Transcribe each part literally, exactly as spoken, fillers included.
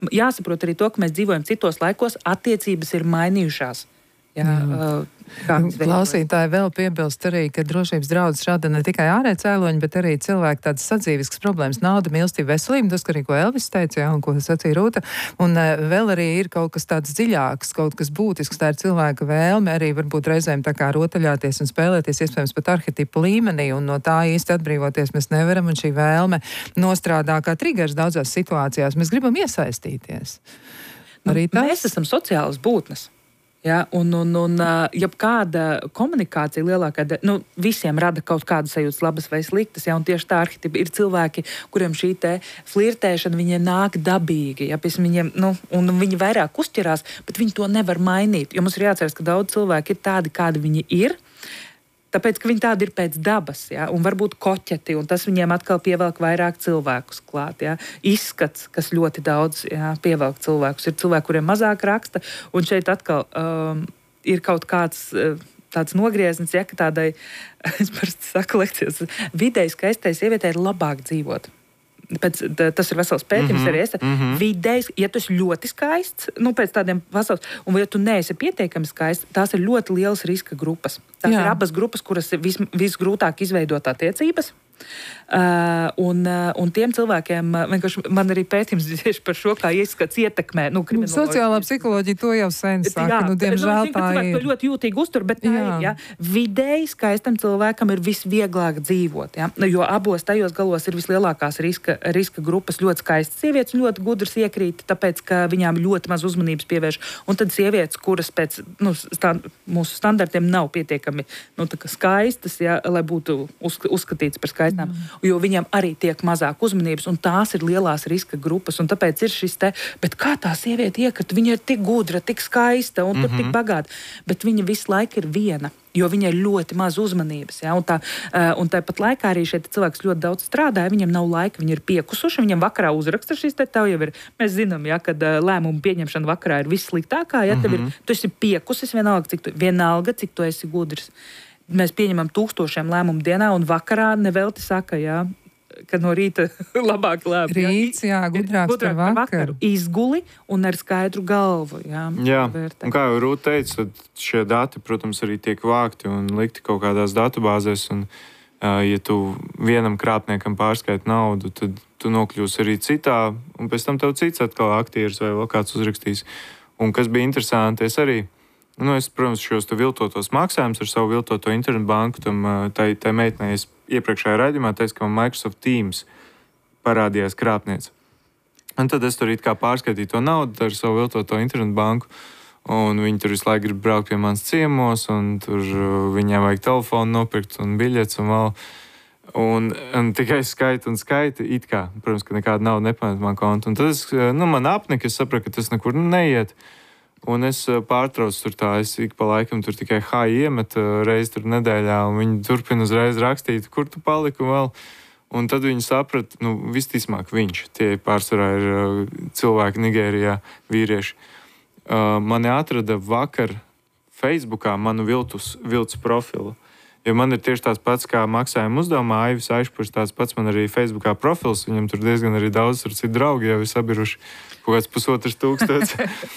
jāsaprot arī to, ka mēs dzīvojam citos laikos, attiecības ir mainījušās. Jā, Jā. Klausītāji vēl piebilst arī, ka drošības draudus rada ne tikai ārē cēloņi, bet arī cilvēki tādas sadzīviskas problēmas, nauda, mīlestība, veselība, tas, arī, ko Elvis teica, jā, un ko sacīja Rūta. Un uh, vēl arī ir kaut kas tāds dziļāks, kaut kas būtisks, tā ir cilvēka vēlme arī varbūt reizēm tā kā rotaļāties un spēlēties, iespējams, pat arhetipu līmenī, un no tā īsti atbrīvoties mēs nevaram, un šī vēlme nostrādā kā triggers daudzās situācijās. Mēs gribam iesaistīties. Arī nu, mēs esam sociālas būtnes. Ja, un, un, un ja kāda komunikācija lielākā, nu, visiem rada kaut kādas sajūtas labas vai sliktas, ja, un tieši tā arhetipa ir cilvēki, kuriem šī te flirtēšana viņiem nāk dabīgi, ja, viņiem, nu, un viņi vairāk uzķerās, bet viņi to nevar mainīt, jo mums ir jāatceras, ka daudz cilvēki ir tādi, kādi viņi ir, tāpēc, ka viņi tādi ir pēc dabas, ja, un varbūt koķeti, un tas viņiem atkal pievelk vairāk cilvēkus klāt. Ja. Izskats, kas ļoti daudz ja, pievelk cilvēkus. Ir cilvēki, kuriem mazāk raksta, un šeit atkal um, ir kaut kāds uh, tāds nogrieznis, ja, ka tādai, es parasti saku lekcijas, vidēji skaistai sievietei ir labāk dzīvot. Pēc, tas ir vesels pētījums, mm -hmm, arī es. Mm -hmm. Vidējs, ja tu esi ļoti skaists, nu pēc tādiem vesels, un ja tu neesi pietiekami skaists, tās ir ļoti lielas riska grupas. Tās Jā. ir abas grupas, kuras ir vis, visgrūtāk izveidot attiecības. Uh, un, uh, un tiem cilvēkiem, uh, vienkārši man arī pētījums tieši par šo, kā izskats ietekmē. Nu, sociālā psiholoģija to jau sen saka, jā, nu, diemžēl nu, tā ir. To ļoti jūtīgi uztur, bet tā jā. ir, ja. Vidēji skaistam cilvēkam ir visvieglāk dzīvot, ja. Jo abos tajos galos ir vislielākās riska, riska grupas, ļoti skaistas sievietes, ļoti gudras iekrīt, tāpēc, ka viņām ļoti maz uzmanības pievērš. Un tad sievietes, kuras pēc nu, stand, mūsu standartiem nav pietiekami nu, skaistas, ja, lai būtu uz, uzskatīts par skaistām. Mm. Jo viņam arī tiek mazāk uzmanības, un tās ir lielās riska grupas, un tāpēc ir šis te, bet kā tā sieviete iekrita, viņa ir tik gudra, tik skaista un mm -hmm. tur tik bagāta, bet viņa visu laiku ir viena, jo viņai ir ļoti maz uzmanības, ja, un, tā, un tāpat laikā arī šeit cilvēks ļoti daudz strādāja, viņam nav laika, viņi ir piekusuši, viņam vakarā uzraksta šis te, tev jau ir, mēs zinām, ja, kad lēmumu pieņemšana vakarā ir vissliktākā, ja, tev ir, tu esi piekusis vienalga, cik tu, vienalga, cik tu esi gudrs. Mēs pieņemam tūkstošiem lēmumu dienā, un vakarā nevelti saka, jā, ka no rīta labāk lēma. Rīts, jā, gudrāks, gudrāk par vakaru. vakaru. Izguli un ar skaidru galvu. Jā, jā. Un kā jau Rūta teica, šie dati, protams, arī tiek vākti un likti kaut kādās datubāzēs. Un, ja tu vienam krāpniekam pārskaiti naudu, tad tu nokļūsi arī citā, un pēc tam tev cits atkal aktieris vai vēl kāds uzrakstīs. Un kas bija interesanti, es arī Nu, es, protams, šos viltotos maksājumus ar savu viltoto internetu banku, tam tai, tai meitnei es iepriekšējā raidījumā teicu, ka man Microsoft Teams parādījās krāpniece. Un tad es tur it kā pārskaitīju to naudu ar savu viltoto internetu banku, un viņi tur visu laiku grib braukt pie manas ciemos, un tur viņiem vajag telefonu nopirkt un biļets un vēl. Un, un tikai skaita un skaita, it kā, protams, ka nekāda nauda nepamet man kontu. Un tad es, nu, man apnika, es sapratu, ka tas nekur neiet. Un es pārtraucu tur tā, es ik pa laikam tur tikai hā iemetu reizi tur nedēļā, un viņi turpina uzreiz rakstīt, kur tu paliki un vēl. Un tad viņi saprata, nu, visticamāk viņš, tie pārsvarā ir uh, cilvēki Nigērijā, vīrieši. Uh, mani atrada vakar Facebookā manu viltus, viltus profilu. Jo man ir tieši tāds pats kā maksājuma uzdevumā, Aivis Aišpurs, tāds pats man arī Facebookā profils, viņam tur diezgan arī daudz, tur citu draugi jau ir sabiruši kaut kāds pusotrs tūkstots.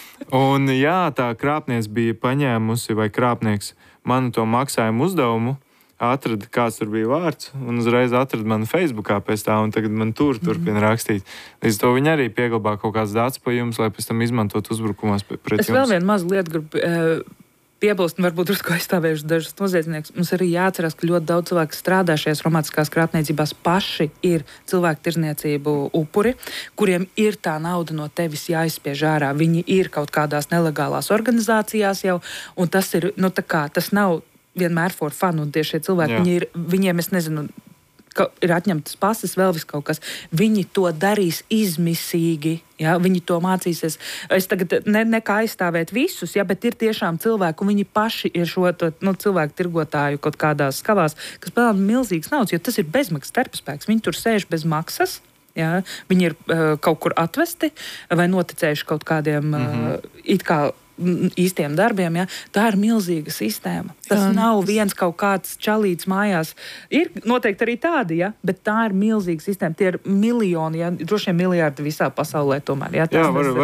Un jā, tā krāpnieks bija paņēmusi, vai krāpnieks, manu to maksājumu uzdevumu, atrada, kāds tur bija vārds, un uzreiz atrada mani Facebookā pēc tā, un tagad man tur turpina rakstīt. Līdz to viņi arī pieglabā kaut kāds dats pa jums, lai pēc tam izmantot uzbrukumos pret es jums. Es vēl vienu mazu lietu gribu uh, piebilst, un varbūt drusku aizstāvējuši dažus noziedzniekus. Mums arī jāatcerās, ka ļoti daudz cilvēku strādā šajās romantiskās krāpniecībās paši ir cilvēku tirzniecību upuri, kuriem ir tā nauda no tevis jāizspiež ārā. Viņi ir kaut kādās nelegālās organizācijās jau, un tas ir, nu tā kā, tas nav vienmēr for fun, un tieši šie cilvēki, viņi ir, viņiem, es nezinu, ka ir atņemtas pases, vēl vis kaut kas. Viņi to darīs izmisīgi, ja? Viņi to mācīsies. Es tagad ne, ne kā aizstāvēt visus, ja? Bet ir tiešām cilvēki, un viņi paši ir šo to, nu, cilvēku tirgotāju kaut kādās skavās, kas pelna milzīgas naudas, jo tas ir bezmaksas starpspēks. Viņi tur sēž bez maksas. Jā, viņi ir uh, kaut kur atvesti vai noticējuši kaut kādiem mm -hmm. uh, it kā īstiem darbiem, ja, tā ir milzīga sistēma. Tas jā, nav viens kaut kāds čalīts mājās. Ir noteikti arī tādi, ja, bet tā ir milzīga sistēma. Tie ir miljoni, ja, droši vien miljardi visā pasaulē tomēr. Ja, jā, var,